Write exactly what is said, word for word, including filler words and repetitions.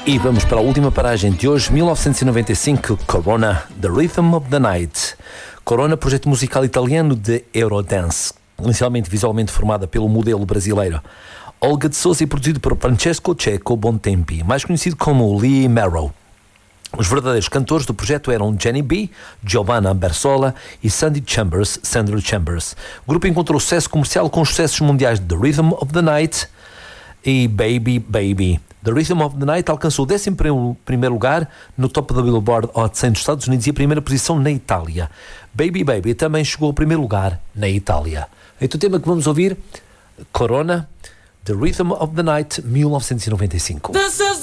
E vamos para a última paragem de hoje, mil novecentos e noventa e cinco, Corona, The Rhythm of the Night. Corona, projeto musical italiano de Eurodance, inicialmente visualmente formada pelo modelo brasileiro Olga de Souza e produzido por Francesco Cecco Bontempi, mais conhecido como Lee Marrow. Os verdadeiros cantores do projeto eram Jenny B, Giovanna Bersola e Sandy Chambers, Sandra Chambers. O grupo encontrou sucesso comercial com os sucessos mundiais de The Rhythm of the Night e Baby Baby. The Rhythm of the Night alcançou o décimo primeiro lugar no top da Billboard Hot cem dos Estados Unidos e a primeira posição na Itália. Baby Baby também chegou ao primeiro lugar na Itália. Então o tema que vamos ouvir, Corona, The Rhythm of the Night, mil novecentos e noventa e cinco.